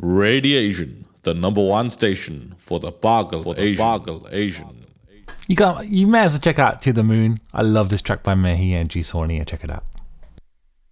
Radiation, the number one station for the Bargle Asian. You may as well check out To the Moon. I love this track by Mehi and G Sawni. Check it out.